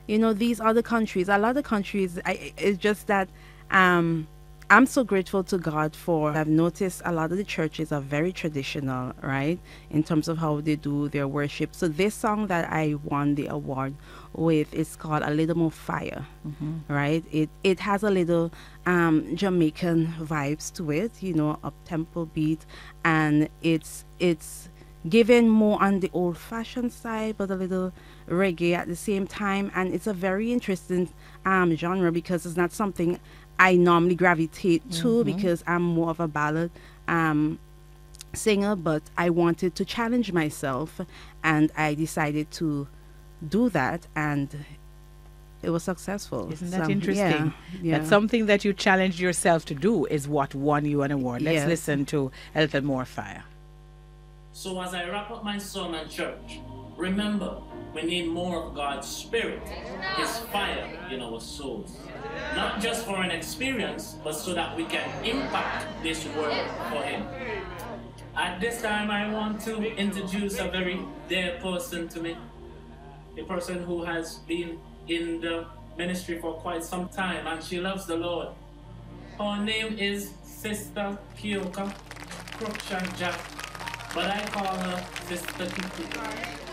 You know, these other countries, a lot of countries, it's just that I'm so grateful to God for. I've noticed a lot of the churches are very traditional, right, in terms of how they do their worship. So this song that I won the award with is called "A Little More Fire," right? It has a little Jamaican vibes to it, you know, up tempo beat, and it's given more on the old fashioned side, but a little reggae at the same time. And it's a very interesting genre because it's not something I normally gravitate to because I'm more of a ballad singer, but I wanted to challenge myself and I decided to do that, and it was successful. Isn't So, that interesting? Yeah. That something that you challenged yourself to do is what won you an award. Let's Yes. listen to A Little More Fire. So as I wrap up my sermon, church, remember, we need more of God's Spirit, His fire in our souls. Not just for an experience, but so that we can impact this world for Him. At this time, I want to introduce a very dear person to me, a person who has been in the ministry for quite some time, and she loves the Lord. Her name is Sister Kioka Cruikshank Jack, but I call her Sister Kiki.